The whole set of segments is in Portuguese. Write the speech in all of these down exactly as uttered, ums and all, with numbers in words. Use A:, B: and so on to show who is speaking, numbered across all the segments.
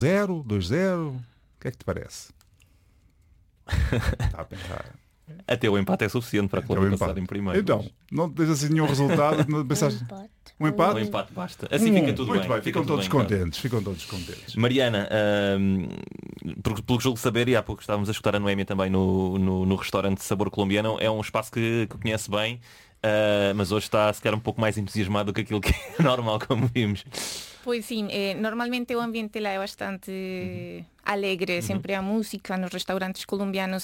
A: zero, dois zero. O que é que te parece? Está a pensar.
B: Até o empate é suficiente para a Colômbia passar em primeiro.
A: Então, não tens assim nenhum resultado. Não pensaste... Um empate?
B: Um empate basta. Assim
A: um,
B: fica tudo
A: muito
B: bem.
A: bem.
B: Fica
A: Ficam
B: tudo
A: todos
B: bem,
A: contentes. Claro. Ficam todos contentes.
B: Mariana, hum, pelo que julgo saber, e há pouco estávamos a escutar a Noémia também no, no, no restaurante Sabor Colombiano, é um espaço que, que conhece bem, uh, mas hoje está se calhar um pouco mais entusiasmado do que aquilo que é normal, como vimos.
C: Pois sim, eh, normalmente o ambiente lá é bastante uhum. alegre, uhum. sempre há música nos restaurantes colombianos,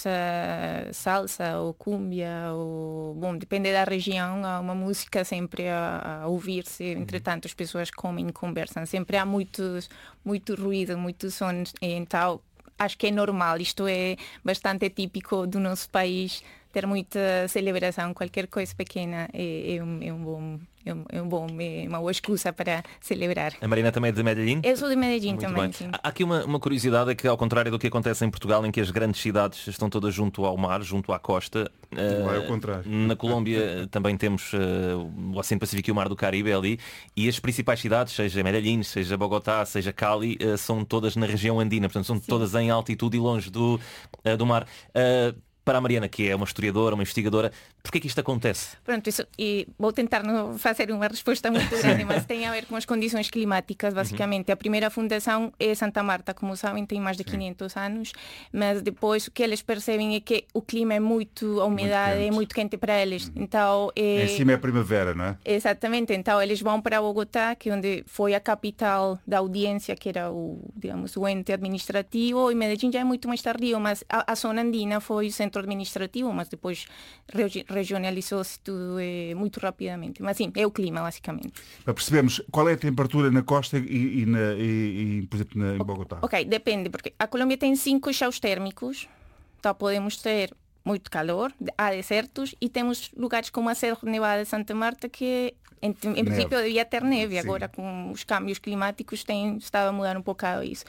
C: a salsa ou cumbia, ou, bom, depende da região, há uma música sempre a, a ouvir-se, entretanto as pessoas comem e conversam, sempre há muitos, muito ruído, muitos sons, então acho que é normal, isto é bastante típico do nosso país, ter muita celebração, qualquer coisa pequena é, é, um, é um bom... É um, é um bom, é uma boa excusa para celebrar.
B: A Mariana também é de Medellín?
C: Eu sou de Medellín também, sim.
B: Há aqui uma, uma curiosidade, é que ao contrário do que acontece em Portugal, em que as grandes cidades estão todas junto ao mar, junto à costa,
A: uh, é o contrário.
B: Na Colômbia também temos uh, o Oceano Pacífico e o Mar do Caribe ali, e as principais cidades, seja Medellín, seja Bogotá, seja Cali, uh, são todas na região andina, portanto são sim. todas em altitude e longe do, uh, do mar. Uh, Para a Mariana, que é uma historiadora, uma investigadora, porquê que isto acontece?
C: Pronto, isso, e vou tentar não fazer uma resposta muito grande, mas tem a ver com as condições climáticas, basicamente. Uhum. A primeira fundação é Santa Marta, como sabem, tem mais de Sim. quinhentos anos, mas depois o que eles percebem é que o clima é muito, a umidade muito é muito quente para eles. Uhum. Então, é...
A: Em cima é primavera, não é?
C: Exatamente, então eles vão para Bogotá, que é onde foi a capital da audiência, que era o, digamos, o ente administrativo, e Medellín já é muito mais tardio, mas a, a zona andina foi o centro administrativo, mas depois regionalizou-se tudo eh, muito rapidamente. Mas sim, é o clima, basicamente.
A: Para percebermos qual é a temperatura na costa e, e, na, e, e por exemplo, na, em Bogotá.
C: Ok, depende, porque a Colômbia tem cinco chaos térmicos, então podemos ter muito calor, há desertos, e temos lugares como a Serra Nevada de Santa Marta, que em, em princípio devia ter neve, sim. Agora com os câmbios climáticos tem estado a mudar um bocado isso.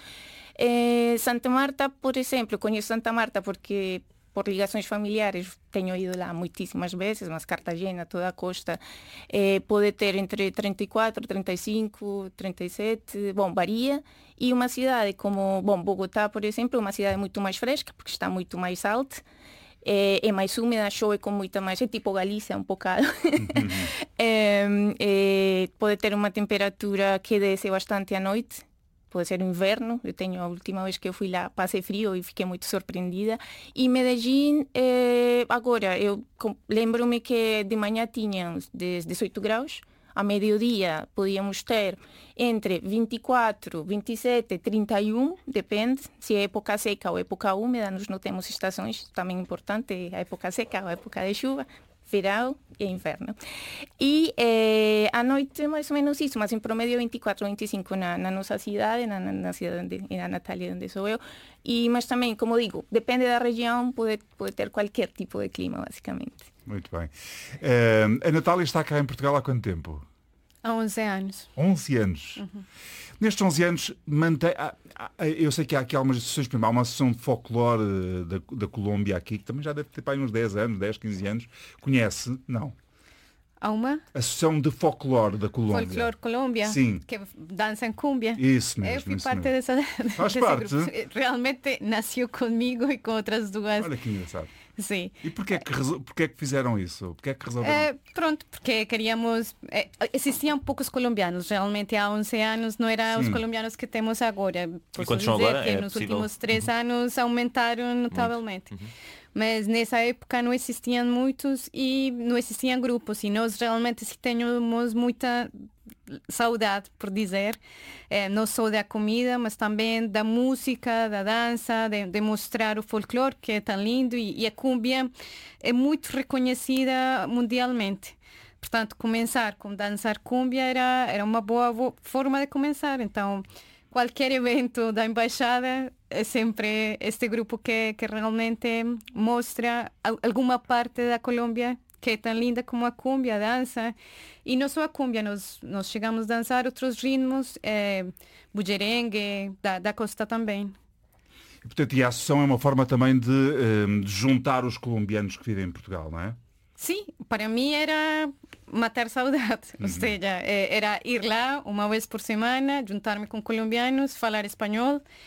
C: Eh, Santa Marta, por exemplo, conheço Santa Marta porque por ligações familiares tenho ido lá muitíssimas vezes, mas Cartagena, toda a costa, eh, pode ter entre trinta e quatro, trinta e cinco, trinta e sete, bom, varia. E uma cidade como, bom, Bogotá, por exemplo, é uma cidade muito mais fresca, porque está muito mais alta, é, é mais úmida, chove com muita mais, é tipo Galícia um bocado. Uhum. é, é, pode ter uma temperatura que desce bastante à noite, pode ser inverno, eu tenho a última vez que eu fui lá, passei frio e fiquei muito surpreendida. E Medellín, eh, agora, eu lembro-me que de manhã tínhamos dezoito graus, a meio-dia podíamos ter entre vinte e quatro, vinte e sete, trinta e um, depende se é época seca ou época úmida, nós não temos estações, também é importante a época seca ou a época de chuva, verão e inverno. E eh, à noite mais ou menos isso, mas em promédio vinte e quatro, vinte e cinco na, na nossa cidade, na, na cidade onde, na Natália, onde sou eu. E, mas também, como digo, depende da região, pode, pode ter qualquer tipo de clima, basicamente.
A: Muito bem. Uh, a Natália está cá em Portugal há quanto tempo?
D: Há onze anos.
A: onze anos. Uhum. Nestes onze anos, mantém, há, há, eu sei que há aqui algumas associações, há uma associação de folclore da, da Colômbia aqui, que também já deve ter para aí uns dez anos, dez, quinze anos. Conhece? Não.
D: Há uma?
A: Associação de folclore da Colômbia.
D: Folclore Colômbia?
A: Sim.
D: Que dança em cúmbia?
A: Isso mesmo.
D: Eu fui
A: isso
D: parte
A: mesmo.
D: dessa,
A: Faz
D: desse
A: parte?
D: grupo. Realmente nasceu comigo e com outras duas.
A: Olha que engraçado.
D: Sim.
A: E porquê é que, porquê é que fizeram isso? Porquê é que resolveram?
D: É, pronto, porque queríamos... É, existiam poucos colombianos, realmente há onze anos não eram os colombianos que temos agora. Posso dizer
B: agora,
D: que
B: é
D: nos
B: possível.
D: últimos três uhum. anos aumentaram notavelmente. Uhum. Mas nessa época não existiam muitos e não existiam grupos, e nós realmente temos muita saudade, por dizer, eh, não só da comida, mas também da música, da dança, de, de mostrar o folclore, que é tão lindo, e, e a cumbia é muito reconhecida mundialmente. Portanto, começar com dançar cumbia era, era uma boa vo- forma de começar. Então, qualquer evento da embaixada é sempre este grupo que, que realmente mostra alguma parte da Colômbia que é tão linda como a cumbia, a dança. E não só a cumbia, nós, nós chegamos a dançar outros ritmos, é, bujerengue, da, da costa também.
A: E, portanto, e a associação é uma forma também de, de juntar os colombianos que vivem em Portugal, não é?
D: Sim, para mim era matar saudade. Uhum. Ou seja, era ir lá uma vez por semana, juntar-me com colombianos, falar espanhol,